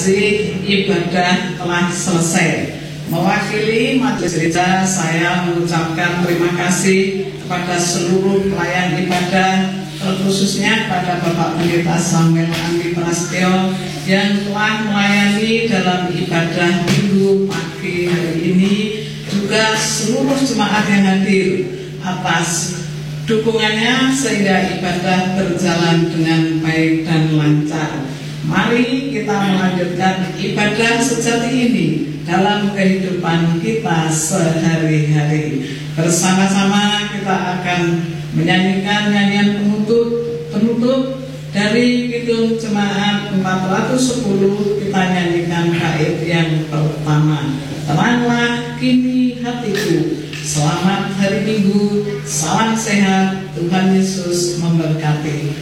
kasih, ibadah telah selesai. Mewakili Majelis Gereja, saya mengucapkan terima kasih kepada seluruh pelayan ibadah, terkhususnya pada Bapak Pendeta Samuel Andi Prasetyo yang telah melayani dalam ibadah minggu pagi hari ini, juga seluruh jemaat yang hadir atas dukungannya sehingga ibadah berjalan dengan baik dan lancar. Mari kita melanjutkan ibadah sejati ini dalam kehidupan kita sehari-hari. Bersama-sama kita akan menyanyikan nyanyian penutup dari Kidung Jemaat 410. Kita nyanyikan bait yang pertama, Tenanglah Kini Hatiku. Selamat hari Minggu, salam sehat, Tuhan Yesus memberkati.